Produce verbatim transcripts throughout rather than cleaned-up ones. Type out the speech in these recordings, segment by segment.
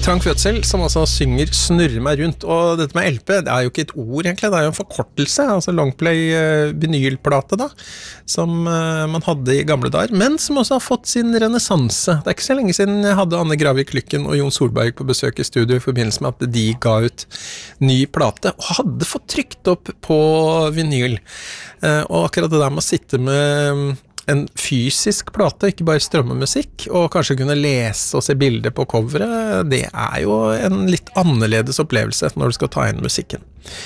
Frank Fødsel, som altså synger Snurre meg rundt, og dette med L P, det er jo ikke et ord egentlig, det er jo en forkortelse, altså longplay uh, vinylplate da, som uh, man hadde i gamle dager, men som også har fått sin renessanse. Det er ikke så lenge siden jeg hadde Anne Gravik Lykken og Jon Solberg på besøk i studio i forbindelse med at de ga ut ny plate, og hadde fått trykt opp på vinyl. Uh, og akkurat det der med å sitte med en fysisk plate, ikke bare strømme musikk, og kanskje kunne lese og se bilder på coveret, det er jo en litt annerledes opplevelse når du skal ta inn musikken.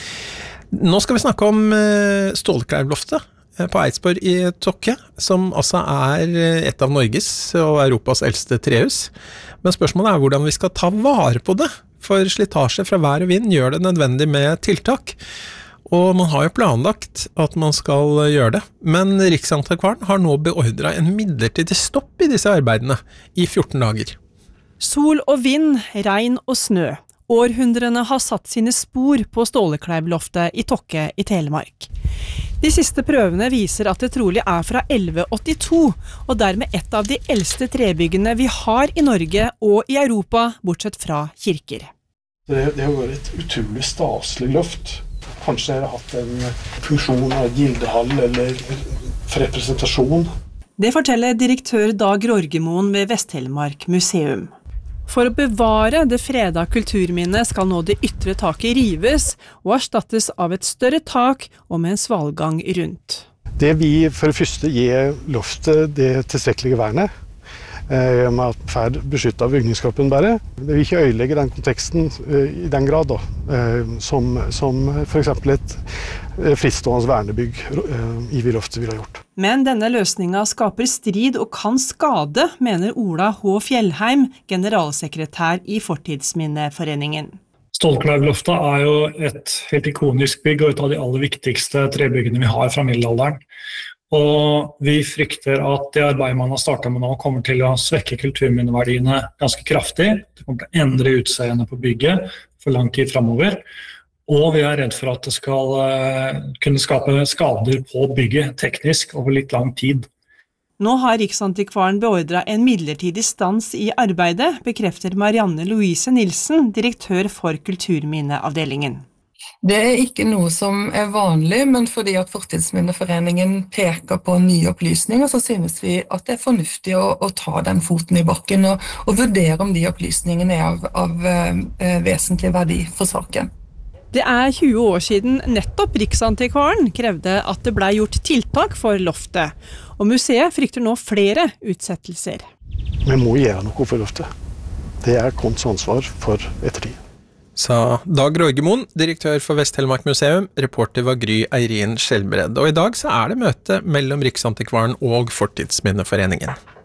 Nå skal vi snakke om Stålkleiv-loftet på Eidsborg i Tokke, som altså er et av Norges og Europas eldste trehus. Men spørsmålet er hvordan vi skal ta vare på det, for slitasje fra vær og vind gjør det nødvendig med tiltak. Og man har jo planlagt at man skal gjøre det, men Riksantikvaren har nå beordret en midlertidig stopp i disse arbeidene i fjorten dager. Sol og vind, regn og snø. Århundrene har satt sine spor på Stålkleiv-loftet i Tokke i Telemark. De siste prøvene viser at det trolig er fra elleve åttito, og dermed et av de eldste trebyggene vi har i Norge og i Europa, bortsett fra kirker. Det, det har vært et utrolig staselig loft. Kanskje har det hatt en funksjon av gildehall eller for representasjon. Det forteller direktør Dag Rorgemoen ved Vest-Telemark museum. For å bevare det freda kulturminnet skal nå det ytre taket rives og erstattes av et større tak og med en svalgang rundt. Det vi for det første gir loftet det tilstrekkelige vernet, med at ferd beskyttet bygningskroppen bare. Det vil ikke øyelegge den konteksten i den grad da, som, som for eksempel et fristående vernebygg i loftet ville ha gjort. Men denne løsningen skaper strid og kan skade, mener Ola H. Fjellheim, generalsekretær i Fortidsminneforeningen. Stålkleiv-loftet er jo et helt ikonisk bygg og et av de aller viktigste trebyggene vi har fra middelalderen. Og vi frykter at det arbeidet man har startet med nå kommer til å svekke kulturminneverdiene ganske kraftig. Det kommer til å endre utseendet på bygget for lang tid fremover. Og vi er redd for at det skal kunne skape skader på bygget teknisk over litt lang tid. Nå har Riksantikvaren beordret en midlertidig stans i arbeidet, bekrefter Marianne Louise Nilsen, direktør for Kulturminneavdelingen. Det er ikke noe som er vanlig, men fordi at Fortidsminneforeningen peker på nye opplysninger, så synes vi at det er fornuftig å, å ta den foten i bakken og, og vurdere om de opplysningene er av, av eh, vesentlig verdi for saken. Det er tjue år siden nettopp Riksantikvaren krevde at det ble gjort tiltak for loftet, og museet frykter nå flere utsettelser. Vi må gjøre noe for loftet. Det er kunst ansvar for ettertid. Sa Dag Rorgemoen, direktør for Vest-Telemark museum, reporter var Gry Eirin Skjelbred. Og i dag så er det møte mellom Riksantikvaren og Fortidsminneforeningen.